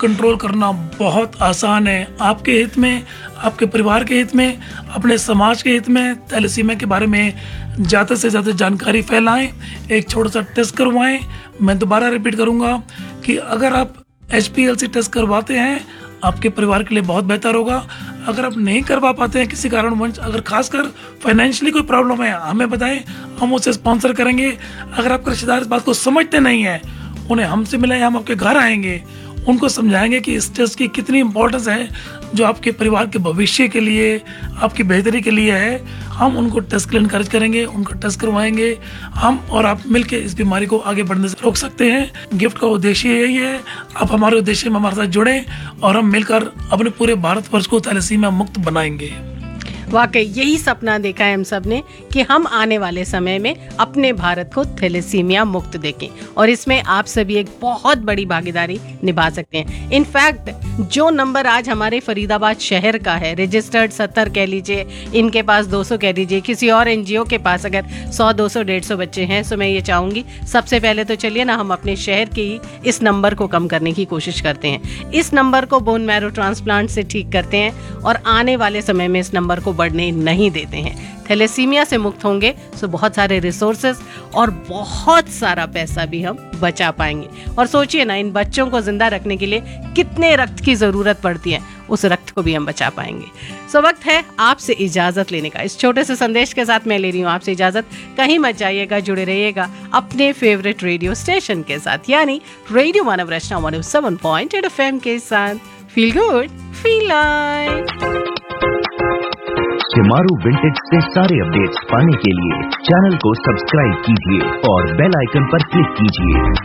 Control करना बहुत आसान है। आपके हित में, आपके परिवार के हित में, अपने समाज के हित में थैलेसीमिया के बारे में ज़्यादा से ज़्यादा जानकारी फैलाएं, एक छोटा सा टेस्ट करवाएं। मैं दोबारा रिपीट करूंगा कि अगर आप HPLC टेस्ट करवाते हैं, आपके परिवार के लिए बहुत बेहतर होगा। अगर आप नहीं करवा पाते हैं किसी कारणवश, अगर खासकर फाइनेंशियली कोई प्रॉब्लम है, हमें बताएं, हम उसे स्पॉन्सर करेंगे। अगर आपके रिश्तेदार इस बात को समझते नहीं है, उन्हें हमसे मिलाएं, हम आपके घर आएंगे, उनको समझाएंगे कि इस टेस्ट की कितनी इंपॉर्टेंस है, जो आपके परिवार के भविष्य के लिए, आपकी बेहतरी के लिए है। हम उनको टेस्ट के लिए इनकरेज करेंगे, उनको टेस्ट करवाएंगे। हम और आप मिलकर इस बीमारी को आगे बढ़ने से रोक सकते हैं। गिफ्ट का उद्देश्य यही है, आप हमारे उद्देश्य में हमारे साथ जुड़ें और हम मिलकर अपने पूरे भारतवर्ष को थैलेसीमिया मुक्त बनाएंगे। वाकई यही सपना देखा है हम सब ने कि हम आने वाले समय में अपने भारत को थैलेसीमिया मुक्त देखें, और इसमें आप सभी एक बहुत बड़ी भागीदारी निभा सकते हैं। इनफैक्ट जो नंबर आज हमारे फरीदाबाद शहर का है, रजिस्टर्ड 70 कह लीजिए, इनके पास 200 कह लीजिए, किसी और NGO के पास अगर 100, 200, 150 बच्चे हैं, तो मैं ये चाहूँगी सबसे पहले तो चलिए ना हम अपने शहर के ही इस नंबर को कम करने की कोशिश करते हैं। इस नंबर को बोन मैरो ट्रांसप्लांट से ठीक करते हैं और आने वाले समय में इस नंबर को बढ़ने नहीं देते हैं। थैलेसीमिया से मुक्त होंगे तो बहुत सारे रिसोर्सेज और बहुत सारा पैसा भी हम बचा पाएंगे। और सोचिए ना, इन बच्चों को जिंदा रखने के लिए कितने रक्त की जरूरत पड़ती है, उस रक्त को भी हम बचा पाएंगे। सो वक्त है आपसे इजाजत लेने का। इस छोटे से संदेश के साथ मैं ले रही हूँ आपसे इजाजत। कहीं मत जाइएगा, जुड़े रहिएगा अपने फेवरेट रेडियो स्टेशन के साथ, यानी रेडियो मानव रचना 107.8 FM के साथ। Feel good, feel like. Shemaroo vintage से सारे अपडेट्स पाने के लिए चैनल को सब्सक्राइब कीजिए और बेल आइकन पर क्लिक कीजिए।